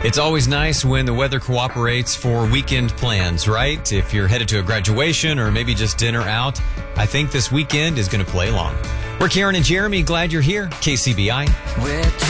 It's always nice when the weather cooperates for weekend plans, right? If you're headed to a graduation or maybe just dinner out, I think this weekend is going to play along. We're Karen and Jeremy. Glad you're here. KCBI.